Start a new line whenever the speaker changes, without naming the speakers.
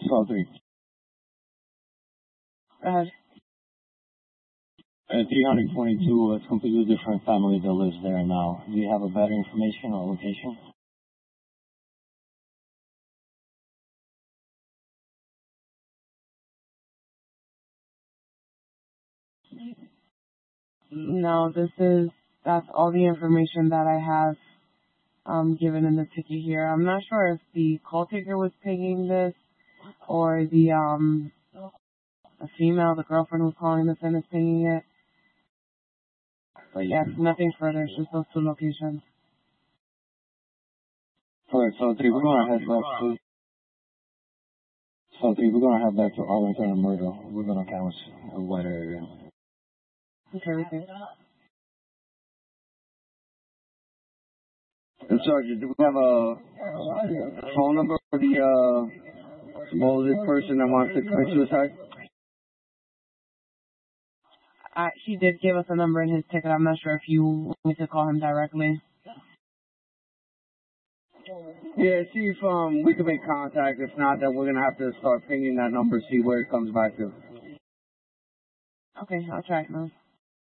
12-3.
Go ahead.
322, it's a completely different family that lives there now. Do you have a better information or location?
No, that's all the information that I have given in the ticket here. I'm not sure if the call taker was paying this or the female, the girlfriend who's calling this in is paying it. But yeah, nothing further. It's just those two locations.
Correct. So 3, we're gonna head back to. So 3, we're gonna head back to Arlington and Myrtle. We're gonna canvas a wider area.
Okay, okay.
And Sergeant, do we have a phone number for the supposed person that wants to commit suicide?
He did give us a number in his ticket. I'm not sure if you want me to call him directly.
Yeah, see if we can make contact. If not, then we're gonna have to start pinging that number, see where it comes back to.
Okay, I'll try it now.